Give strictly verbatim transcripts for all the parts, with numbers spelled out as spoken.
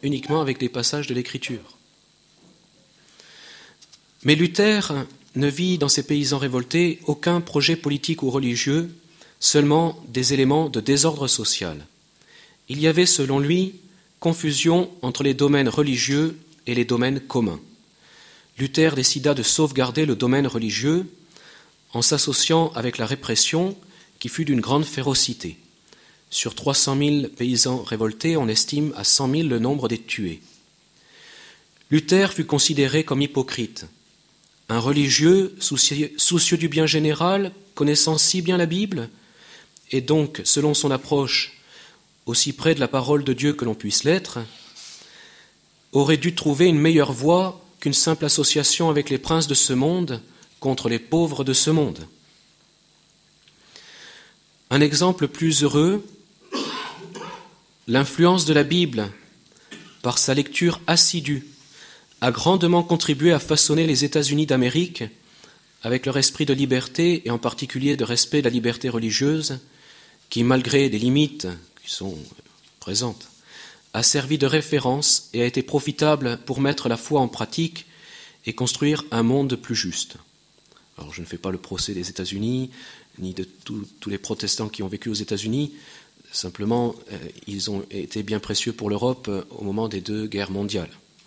uniquement avec des passages de l'Écriture. Mais Luther ne vit dans ces paysans révoltés aucun projet politique ou religieux, seulement des éléments de désordre social. Il y avait, selon lui, confusion entre les domaines religieux et les domaines communs. Luther décida de sauvegarder le domaine religieux en s'associant avec la répression qui fut d'une grande férocité. Sur trois cent mille paysans révoltés, on estime à cent mille le nombre des tués. Luther fut considéré comme hypocrite. Un religieux soucieux, soucieux du bien général, connaissant si bien la Bible, et donc, selon son approche, aussi près de la parole de Dieu que l'on puisse l'être, aurait dû trouver une meilleure voie qu'une simple association avec les princes de ce monde contre les pauvres de ce monde. Un exemple plus heureux, l'influence de la Bible, par sa lecture assidue, a grandement contribué à façonner les États-Unis d'Amérique avec leur esprit de liberté et en particulier de respect de la liberté religieuse qui, malgré des limites qui sont présentes, a servi de référence et a été profitable pour mettre la foi en pratique et construire un monde plus juste. Alors je ne fais pas le procès des États-Unis ni de tous les protestants qui ont vécu aux États-Unis, simplement euh, ils ont été bien précieux pour l'Europe euh, au moment des deux guerres mondiales.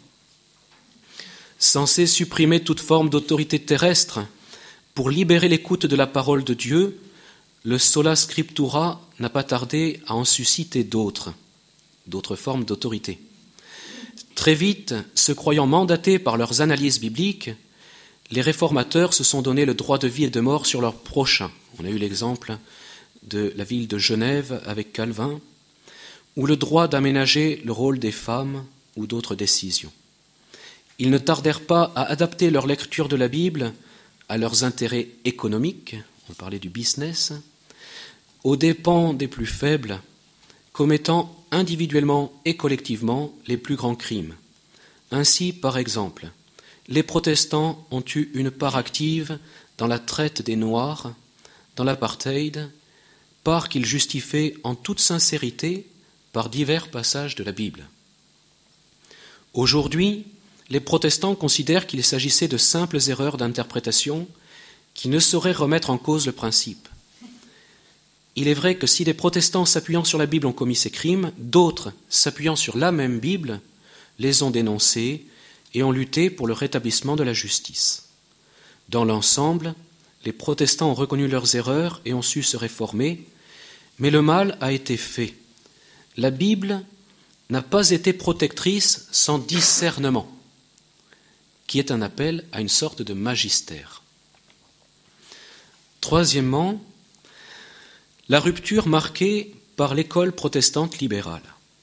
Censé supprimer toute forme d'autorité terrestre pour libérer l'écoute de la parole de Dieu, le sola scriptura n'a pas tardé à en susciter d'autres, d'autres formes d'autorité. Très vite, se croyant mandatés par leurs analyses bibliques, les réformateurs se sont donné le droit de vie et de mort sur leur prochain. On a eu l'exemple de la ville de Genève avec Calvin, ou le droit d'aménager le rôle des femmes ou d'autres décisions. Ils ne tardèrent pas à adapter leur lecture de la Bible à leurs intérêts économiques, on parlait du business, aux dépens des plus faibles, commettant individuellement et collectivement les plus grands crimes. Ainsi, par exemple, les protestants ont eu une part active dans la traite des Noirs, dans l'apartheid, part qu'ils justifiaient en toute sincérité par divers passages de la Bible. Aujourd'hui, les protestants considèrent qu'il s'agissait de simples erreurs d'interprétation qui ne sauraient remettre en cause le principe. Il est vrai que si des protestants s'appuyant sur la Bible ont commis ces crimes, d'autres, s'appuyant sur la même Bible, les ont dénoncés et ont lutté pour le rétablissement de la justice. Dans l'ensemble, les protestants ont reconnu leurs erreurs et ont su se réformer, mais le mal a été fait. La Bible n'a pas été protectrice sans discernement, qui est un appel à une sorte de magistère. Troisièmement, la rupture marquée par l'école protestante libérale.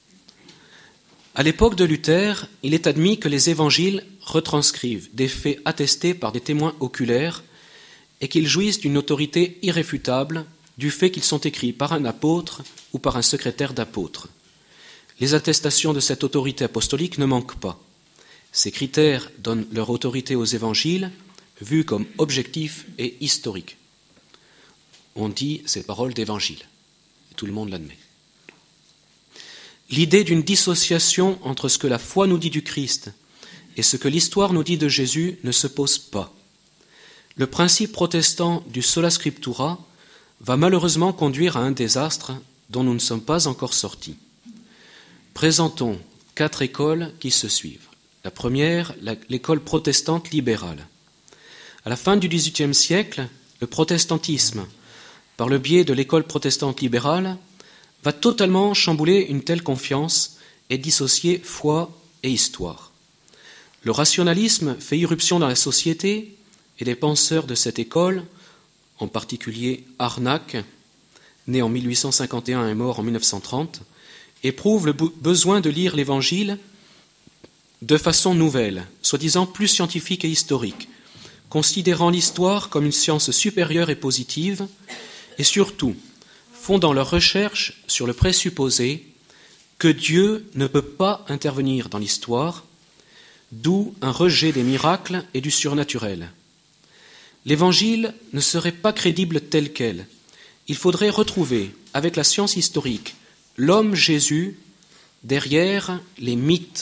À l'époque de Luther, il est admis que les évangiles retranscrivent des faits attestés par des témoins oculaires et qu'ils jouissent d'une autorité irréfutable du fait qu'ils sont écrits par un apôtre ou par un secrétaire d'apôtre. Les attestations de cette autorité apostolique ne manquent pas. Ces critères donnent leur autorité aux évangiles, vus comme objectifs et historiques. On dit ces paroles d'évangile. Tout le monde l'admet. L'idée d'une dissociation entre ce que la foi nous dit du Christ et ce que l'histoire nous dit de Jésus ne se pose pas. Le principe protestant du sola scriptura va malheureusement conduire à un désastre dont nous ne sommes pas encore sortis. Présentons quatre écoles qui se suivent. La première, la, l'école protestante libérale. À la fin du dix-huitième siècle, le protestantisme, par le biais de l'école protestante libérale, va totalement chambouler une telle confiance et dissocier foi et histoire. Le rationalisme fait irruption dans la société et les penseurs de cette école, en particulier Harnack, né en mille huit cent cinquante et un et mort en mille neuf cent trente, éprouvent le besoin de lire l'Évangile de façon nouvelle, soi-disant plus scientifique et historique, considérant l'histoire comme une science supérieure et positive, et surtout fondant leurs recherches sur le présupposé que Dieu ne peut pas intervenir dans l'histoire, d'où un rejet des miracles et du surnaturel. L'Évangile ne serait pas crédible tel quel. Il faudrait retrouver, avec la science historique, l'homme Jésus derrière les mythes